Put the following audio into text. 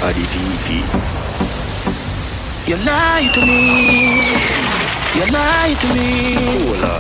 or the VP. You lie to me. You lie to me. Cola.